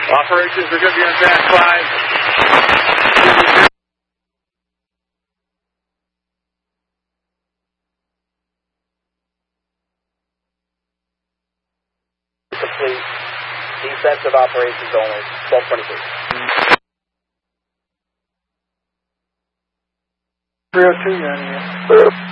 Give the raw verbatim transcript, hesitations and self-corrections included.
Operations are going to be on track five. Complete. Defensive operations only. twelve twenty-three. three oh two, you're on here.